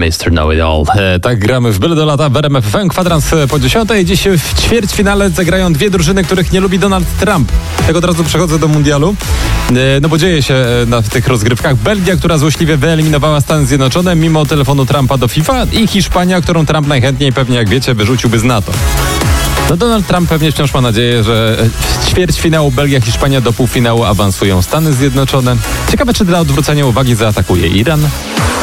Mr. Know-It-All. Tak gramy w Byle do lata w RMF FM, kwadrans po 10. Dziś w ćwierćfinale zagrają dwie drużyny, których nie lubi Donald Trump. Tak od razu przechodzę do mundialu, no bo dzieje się w tych rozgrywkach. Belgia, która złośliwie wyeliminowała Stany Zjednoczone mimo telefonu Trumpa do FIFA, i Hiszpania, którą Trump najchętniej, pewnie jak wiecie, wyrzuciłby z NATO. No Donald Trump pewnie wciąż ma nadzieję, że z ćwierćfinału Belgia-Hiszpania do półfinału awansują Stany Zjednoczone. Ciekawe, czy dla odwrócenia uwagi zaatakuje Iran?